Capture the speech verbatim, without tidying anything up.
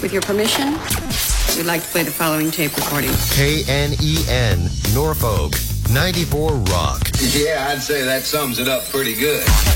With your permission, we'd like to play the following tape recording. K N E N, Norfolk, ninety-four Rock. Yeah, I'd say that sums it up pretty good.